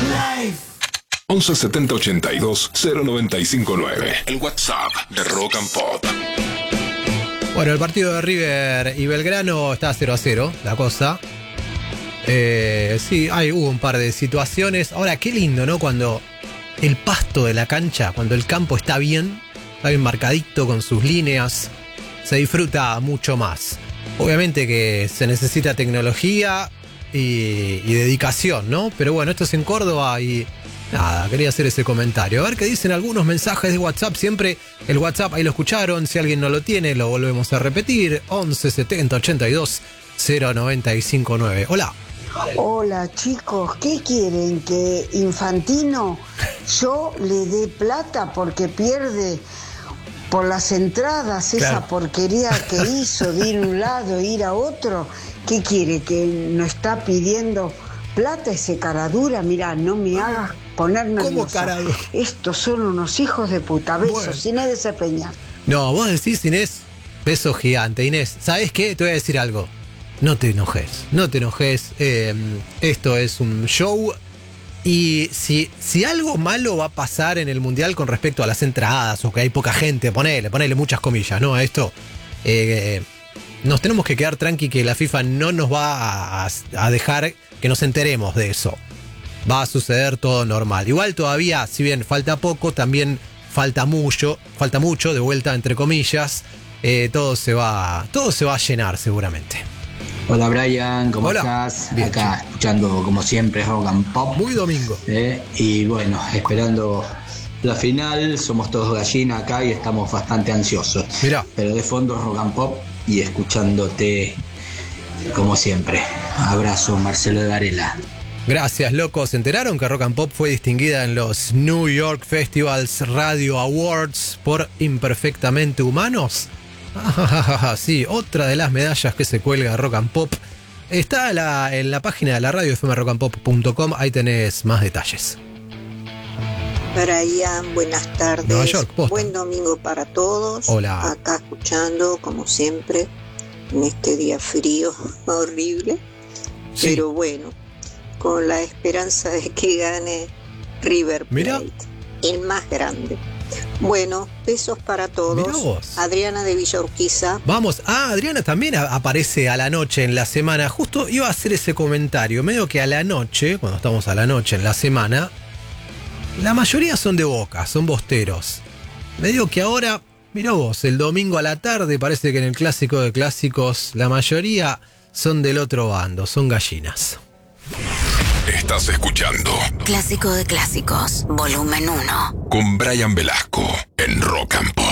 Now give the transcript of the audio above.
Live. 11 70 82 095 9. El WhatsApp de Rock and Pop. Bueno, el partido de River y Belgrano está 0-0, la cosa. Sí, hubo un par de situaciones. Ahora, qué lindo, ¿no? Cuando el pasto de la cancha, cuando el campo está bien marcadito con sus líneas, se disfruta mucho más. Obviamente que se necesita tecnología y dedicación, ¿no? Pero bueno, esto es en Córdoba y nada, quería hacer ese comentario. A ver qué dicen algunos mensajes de WhatsApp. Siempre el WhatsApp, ahí lo escucharon. Si alguien no lo tiene, lo volvemos a repetir. 11 70 82 095 9. Hola. Hola chicos, ¿qué quieren? ¿Que Infantino yo le dé plata porque pierde por las entradas, claro, esa porquería que hizo de ir a un lado e ir a otro? ¿Qué quiere? ¿Que no está pidiendo plata ese caradura? Mirá, no me hagas poner nerviosa. ¿Cómo caradura? Estos son unos hijos de puta. Besos, Bueno. Inés de Peña. No, vos decís, Inés, beso gigante. Inés, ¿sabés qué? Te voy a decir algo. No te enojes, no te enojes. Esto es un show. Y si algo malo va a pasar en el Mundial con respecto a las entradas o que hay poca gente, ponele muchas comillas, ¿no? A esto, nos tenemos que quedar tranqui que la FIFA no nos va a dejar que nos enteremos de eso. Va a suceder todo normal. Igual todavía, si bien falta poco, también falta mucho, de vuelta entre comillas. Todo se va a llenar seguramente. Hola Brian, ¿cómo Hola. estás? Bien, Acá escuchando como siempre Rock and Pop. Muy domingo. Y bueno, esperando la final. Somos todos gallina acá y estamos bastante ansiosos. Mirá. Pero de fondo Rock and Pop y escuchándote como siempre. Abrazo, Marcelo de Varela. Gracias, locos. ¿Se enteraron que Rock and Pop fue distinguida en los New York Festivals Radio Awards por Imperfectamente Humanos? Sí, otra de las medallas que se cuelga Rock and Pop. Está en la página de la radio fmrockandpop.com. Ahí tenés más detalles. Brian, buenas tardes. Nueva York, posta. Buen domingo para todos. Hola. Acá escuchando, como siempre, en este día frío, horrible. Sí. Pero bueno, con la esperanza de que gane River Plate, Mirá. el más grande. Bueno, besos para Mirá todos. vos. Adriana de Villa Urquiza. Vamos, Adriana también aparece a la noche en la semana. Justo iba a hacer ese comentario. Medio que a la noche, cuando estamos a la noche en la semana, la mayoría son de Boca, son bosteros. Medio que ahora, mirá vos, el domingo a la tarde parece que en el clásico de clásicos la mayoría son del otro bando, son gallinas. Estás escuchando Clásico de Clásicos, volumen 1. con Brian Velasco en Rock and Pop.